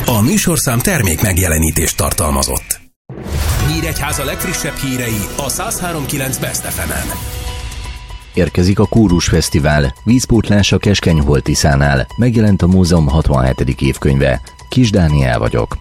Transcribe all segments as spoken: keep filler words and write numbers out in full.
A műsorszám termék megjelenítést tartalmazott. Nyíregyháza legfrissebb hírei a száz három pont kilenc Best ef emen. Érkezik a Kórus Fesztivál, vízpótlás a Keskenyhol-Tiszánál, megjelent a múzeum hatvanhetedik évkönyve. Kis Dániel vagyok.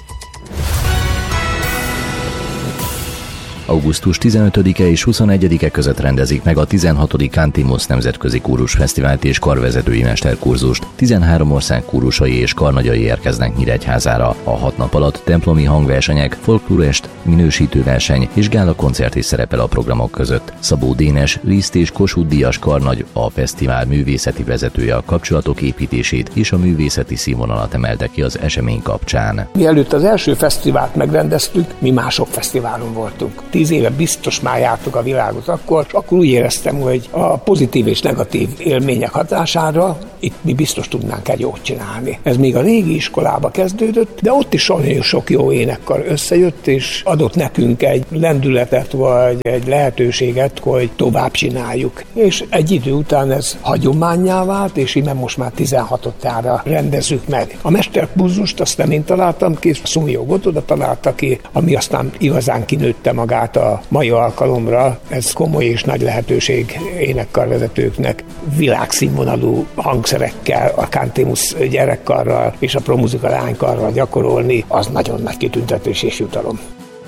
augusztus tizenötödike és huszonegyedike között rendezik meg a tizenhatodik Cantimus Nemzetközi Kórus Fesztivált és karvezetői mesterkurzust. tizenhárom ország kórusai és karnagyai érkeznek Nyíregyházára. A hat nap alatt templomi hangversenyek, folklórest, minősítőverseny és gála koncert is szerepel a programok között. Szabó Dénes, Liszt és Kossuth Díjas karnagy, a fesztivál művészeti vezetője a kapcsolatok építését és a művészeti színvonalat emelte ki az esemény kapcsán. Mielőtt az első fesztivált megrendeztük, mi mások fesztiválon voltunk. Tíz éve biztos már jártuk a világot akkor, és akkor úgy éreztem, hogy a pozitív és negatív élmények hatására itt mi biztos tudnánk egy jót csinálni. Ez még a régi iskolába kezdődött, de ott is nagyon sok jó énekkar összejött, és adott nekünk egy lendületet, vagy egy lehetőséget, hogy tovább csináljuk. És egy idő után ez hagyománnyá vált, és innen most már tizenhatodjára rendezzük meg. A mesterkurzust azt nem én találtam ki, Szunjó Gotoda találta ki, ami aztán igazán kinőtte magát a mai alkalomra. Ez komoly és nagy lehetőség énekkarvezetőknek világszínvonalú hangszerekkel, a Cantimus gyerekkarral és a Promuzika lánykarral gyakorolni, az nagyon nagy kitüntetés és jutalom.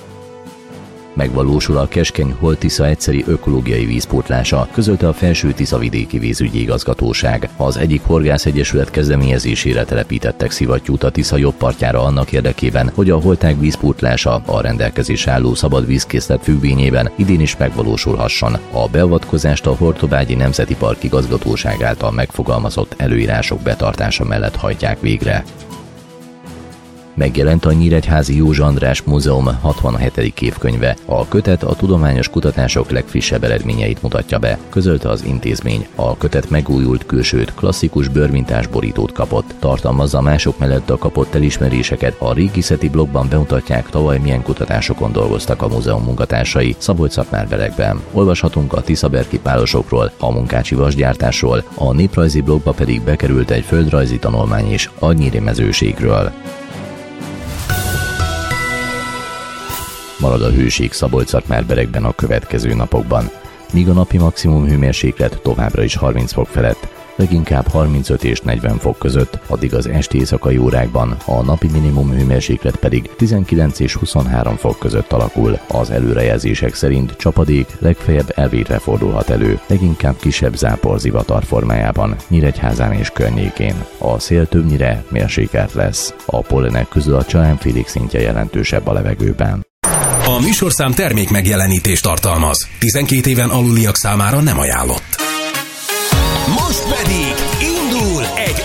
Megvalósul a Keskeny-Hol-Tisza egyszeri ökológiai vízpótlása, közölte a Felső-Tiszavidéki Vízügyi Igazgatóság. Az egyik horgászegyesület kezdeményezésére telepítettek szivattyút a Tisza jobb partjára annak érdekében, hogy a holtág vízpótlása a rendelkezés álló szabad vízkészlet függvényében idén is megvalósulhasson. A beavatkozást a Hortobágyi Nemzeti Park Igazgatóság által megfogalmazott előírások betartása mellett hajtják végre. Megjelent a Nyíregyházi Józsa András Múzeum hatvanhetedik évkönyve. A kötet a tudományos kutatások legfrissebb eredményeit mutatja be, közölte az intézmény. A kötet megújult külsőt, klasszikus bőrmintás borítót kapott. Tartalmazza mások mellett a kapott elismeréseket. A régészeti blogban bemutatják, tavaly milyen kutatásokon dolgoztak a múzeum munkatársai Szabolcs-Szatmár-Berekben. Olvashatunk a tiszaberki pálosokról, a munkácsi vasgyártásról, a néprajzi blogba pedig bekerült egy földrajzi tanulmány is a nyíri mezőségről. Marad a hőség Szabolcs-Szatmár-Berekben a következő napokban. Míg a napi maximum hőmérséklet továbbra is harminc fok felett, leginkább harmincöt és negyven fok között, addig az esti éjszakai órákban a napi minimum hőmérséklet pedig tizenkilenc és huszonhárom fok között alakul. Az előrejelzések szerint csapadék legfeljebb elvétre fordulhat elő, leginkább kisebb záporzivatar formájában, Nyíregyházán és környékén. A szél többnyire mérsékelt lesz. A pollenek közül a csalánfélék szintje jelentősebb a levegőben. A műsorszám termék megjelenítést tartalmaz. tizenkét éven aluliak számára nem ajánlott. Most pedig indul egy